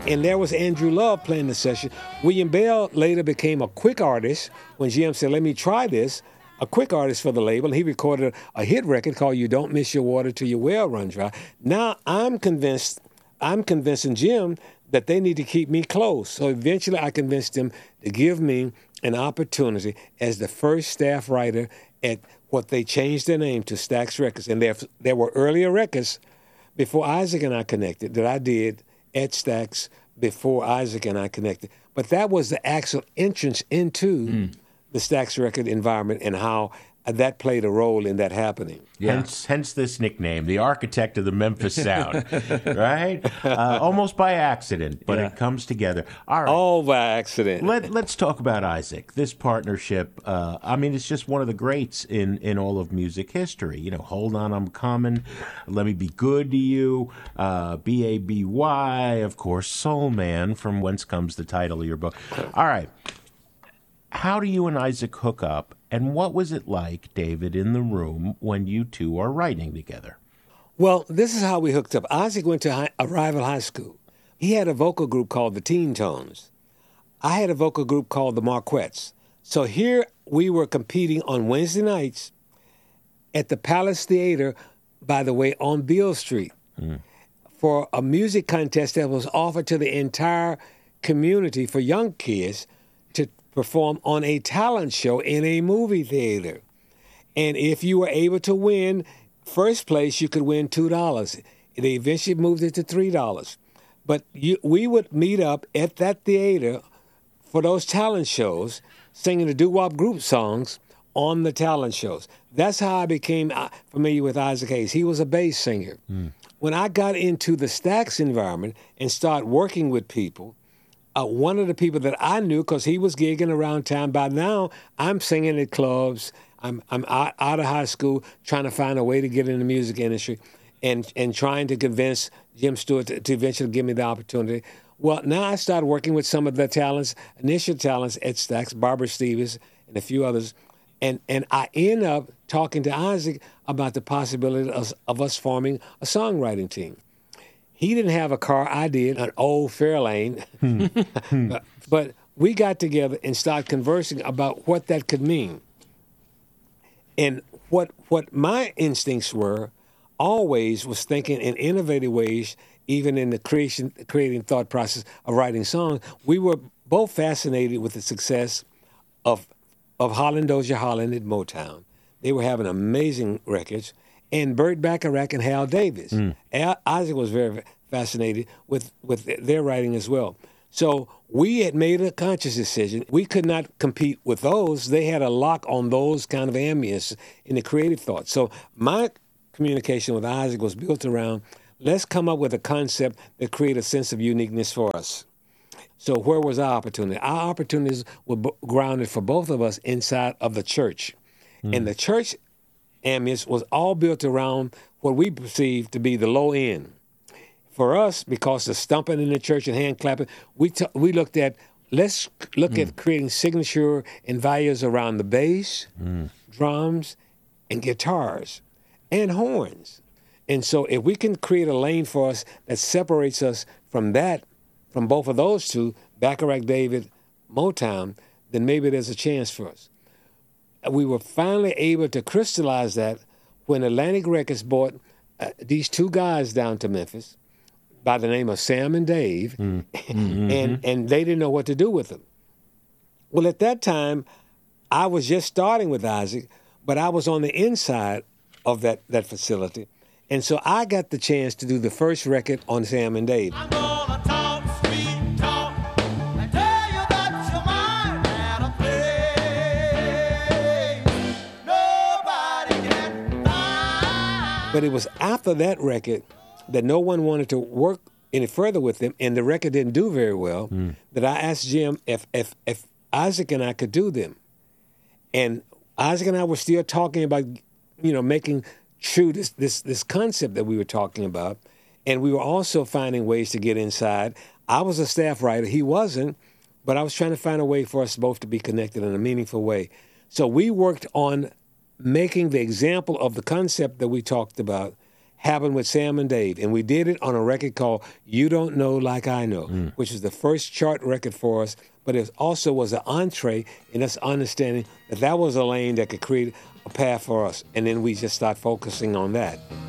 And there was Andrew Love playing the session. William Bell later became a quick artist when Jim said, let me try this, a quick artist for the label. And he recorded a hit record called You Don't Miss Your Water Till Your Well Runs Dry. Now I'm convincing Jim that they need to keep me close. So eventually I convinced them to give me an opportunity as the first staff writer at what they changed their name to, Stax Records. And there were earlier records before Isaac and I connected that I did at Stax before Isaac and I connected. But that was the actual entrance into the Stax record environment and how that played a role in that happening. Yeah. Hence this nickname, the architect of the Memphis Sound, right? Almost by accident, but it comes together. All right. All by accident. Let's talk about Isaac. This partnership, it's just one of the greats in all of music history. You know, Hold On, I'm Coming, Let Me Be Good to You, B.A.B.Y., of course, Soul Man, from whence comes the title of your book. All right. How do you and Isaac hook up, and what was it like, David, in the room when you two are writing together? Well, this is how we hooked up. Isaac went to a rival high school. He had a vocal group called the Teen Tones. I had a vocal group called the Marquettes. So here we were competing on Wednesday nights at the Palace Theater, by the way, on Beale Street, for a music contest that was offered to the entire community for young kids to perform on a talent show in a movie theater. And if you were able to win first place, you could win $2. They eventually moved it to $3. But we would meet up at that theater for those talent shows, singing the doo-wop group songs on the talent shows. That's how I became familiar with Isaac Hayes. He was a bass singer. When I got into the Stax environment and started working with people, one of the people that I knew, because he was gigging around town, by now I'm singing at clubs. I'm out of high school trying to find a way to get in the music industry and trying to convince Jim Stewart to eventually give me the opportunity. Well, now I started working with some of the initial talents at Stax, Barbara Stevens and a few others, and I end up talking to Isaac about the possibility of us forming a songwriting team. He didn't have a car. I did, an old Fairlane. But we got together and started conversing about what that could mean. And what my instincts were always was thinking in innovative ways, even in the creating thought process of writing songs. We were both fascinated with the success of Holland Dozier Holland at Motown. They were having amazing records. And Burt Bacharach and Hal Davis. Isaac was very fascinated with their writing as well. So we had made a conscious decision. We could not compete with those. They had a lock on those kind of ambience in the creative thought. So my communication with Isaac was built around, let's come up with a concept that create a sense of uniqueness for us. So where was our opportunity? Our opportunities were grounded for both of us inside of the church. And the church ambience was all built around what we perceived to be the low end. For us, because the stumping in the church and hand clapping, we looked at, let's look at creating signature and values around the bass, drums, and guitars, and horns. And so if we can create a lane for us that separates us from both of those two, Bacharach, David, Motown, then maybe there's a chance for us. We were finally able to crystallize that when Atlantic Records brought these two guys down to Memphis by the name of Sam and Dave, and they didn't know what to do with them. Well, at that time, I was just starting with Isaac, but I was on the inside of that facility. And so I got the chance to do the first record on Sam and Dave. I'm gonna talk sweet talk and tell you that you're mine and a place nobody can find. But it was after that record that no one wanted to work any further with them, and the record didn't do very well, that I asked Jim if Isaac and I could do them. And Isaac and I were still talking about, making true this concept that we were talking about. And we were also finding ways to get inside. I was a staff writer. He wasn't. But I was trying to find a way for us both to be connected in a meaningful way. So we worked on making the example of the concept that we talked about happened with Sam and Dave, and we did it on a record called You Don't Know Like I Know, which was the first chart record for us, but it also was an entree in us understanding that that was a lane that could create a path for us, and then we just start focusing on that.